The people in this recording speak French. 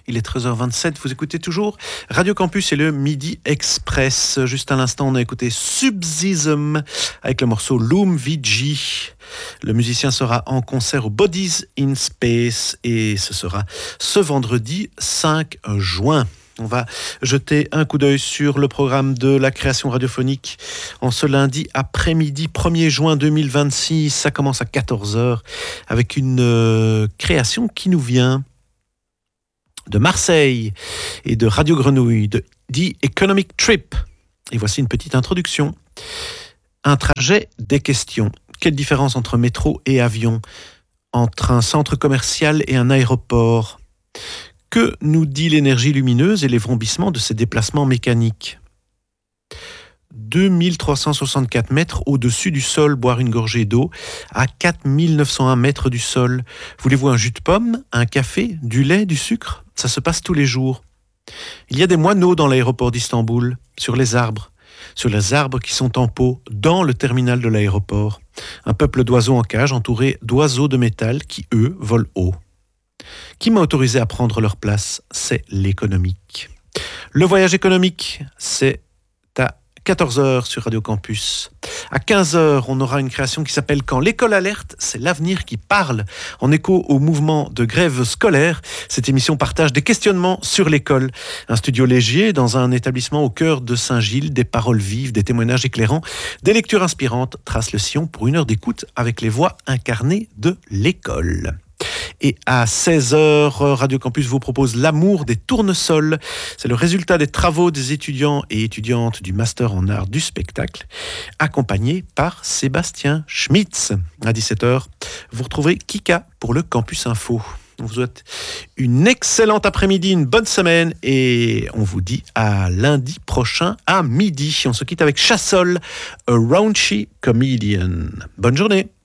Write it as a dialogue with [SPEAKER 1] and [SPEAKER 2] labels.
[SPEAKER 1] Il est 13h27, vous écoutez toujours Radio Campus et le Midi Express. Juste à l'instant, on a écouté Subsism avec le morceau Loom VG. Le musicien sera en concert au Bodies in Space et ce sera ce vendredi 5 juin. On va jeter un coup d'œil sur le programme de la création radiophonique en ce lundi après-midi 1er juin 2026. Ça commence à 14h avec une création qui nous vient de Marseille et de Radio Grenouille, de The Economic Trip. Et voici une petite introduction. Un trajet, des questions. Quelle différence entre métro et avion? Entre un centre commercial et un aéroport? Que nous dit l'énergie lumineuse et les vrombissements de ces déplacements mécaniques? 2364 mètres au-dessus du sol, boire une gorgée d'eau à 4901 mètres du sol. Voulez-vous un jus de pomme, un café, du lait, du sucre? Ça se passe tous les jours. Il y a des moineaux dans l'aéroport d'Istanbul, sur les arbres qui sont en pot dans le terminal de l'aéroport. Un peuple d'oiseaux en cage entouré d'oiseaux de métal qui, eux, volent haut. Qui m'a autorisé à prendre leur place? C'est l'économique. Le voyage économique, c'est à 14h sur Radio Campus. À 15h, on aura une création qui s'appelle Quand l'école alerte, c'est l'avenir qui parle. En écho au mouvement de grève scolaire, cette émission partage des questionnements sur l'école. Un studio léger dans un établissement au cœur de Saint-Gilles, des paroles vives, des témoignages éclairants, des lectures inspirantes tracent le sillon pour une heure d'écoute avec les voix incarnées de l'école. Et à 16h, Radio Campus vous propose L'amour des tournesols. C'est le résultat des travaux des étudiants et étudiantes du Master en art du spectacle, accompagné par Sébastien Schmitz. À 17h, vous retrouverez Kika pour le Campus Info. On vous souhaite une excellente après-midi, une bonne semaine et on vous dit à lundi prochain à midi. On se quitte avec Chassol, A Raunchy Comedian. Bonne journée.